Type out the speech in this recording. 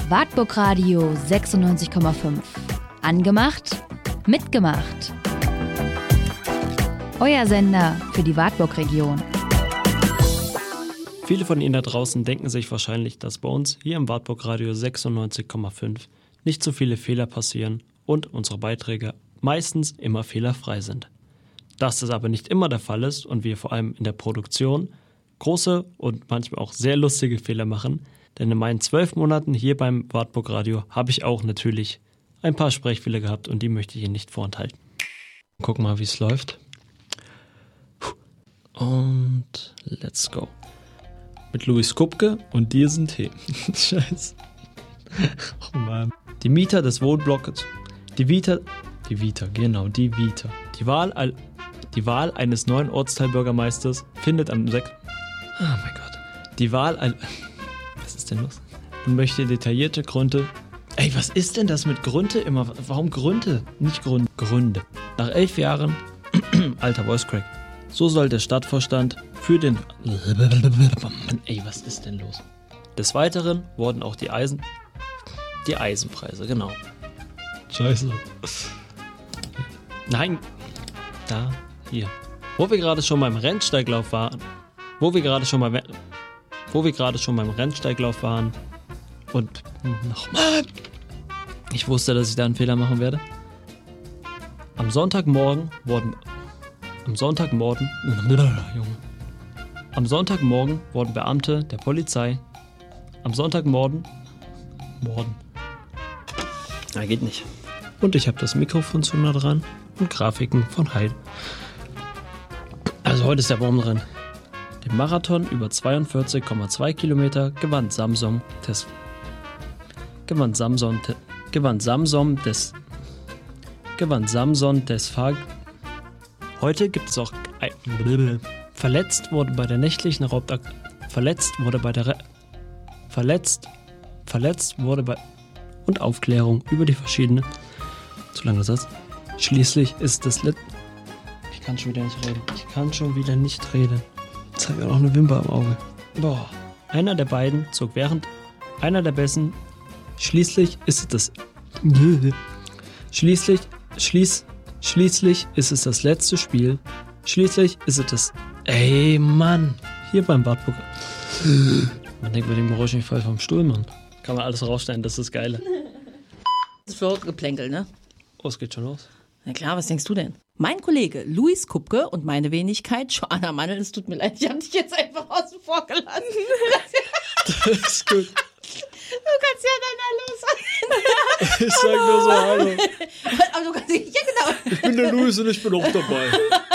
Wartburg Radio 96,5. Angemacht, mitgemacht. Euer Sender für die Wartburg-Region. Viele von Ihnen da draußen denken sich wahrscheinlich, dass bei uns hier im Wartburg Radio 96,5 nicht so viele Fehler passieren und unsere Beiträge meistens immer fehlerfrei sind. Dass das aber nicht immer der Fall ist und wir vor allem in der Produktion große und manchmal auch sehr lustige Fehler machen, denn in meinen 12 Monaten hier beim Wartburg Radio habe ich auch natürlich ein paar Sprechfehler gehabt und die möchte ich Ihnen nicht vorenthalten. Gucken mal, wie es läuft. Und let's go. Mit Louis Kupke und diesen Tee. Scheiße. Oh Mann. Die Mieter des Wohnblocks. Die Vita. Die Wahl eines neuen Ortsteilbürgermeisters findet am 6. Oh mein Gott. Was ist denn los? Und möchte detaillierte Gründe. Ey, was ist denn das mit Gründe immer? Warum Gründe? Nicht Gründe. Gründe. Nach 11 Jahren. Alter Voice Crack. So soll der Stadtvorstand für den... Ey, was ist denn los? Des Weiteren wurden auch die Eisenpreise, genau. Scheiße. Nein. Da, hier. Wo wir gerade schon beim Rennsteiglauf waren und nochmal. Ich wusste, dass ich da einen Fehler machen werde. Am Sonntagmorgen wurden Beamte der Polizei geht nicht. Und ich habe das Mikrofon zu nah dran und Grafiken von Heide. Also heute ist der Baum drin. Den Marathon über 42,2 Kilometer gewann Samson des Fahr. Heute gibt es auch verletzt wurde bei der nächtlichen Raubaktion. Und Aufklärung über die verschiedenen. Zu lange Satz. Schließlich ist das Ich kann schon wieder nicht reden. Jetzt habe ich auch noch eine Wimper im Auge. Boah. Einer der beiden zog während einer der besten. Schließlich ist es das letzte Spiel. Schließlich ist es das. Ey, Mann. Hier beim Wartburg. Man denkt bei dem Geräusch nicht voll vom Stuhl, Mann. Kann man alles rausstellen, das ist das Geile. Das ist für Geplänkel, ne? Oh, es geht schon los. Na klar, was denkst du denn? Mein Kollege Louis Kupke und meine Wenigkeit Joanna Mandl, es tut mir leid, ich habe dich jetzt einfach außen vor gelassen. Das ist gut. Du kannst ja dann Hallo sagen. Ich sag nur so Hallo. Aber du kannst ja genau. Ich bin der Louis und ich bin auch dabei.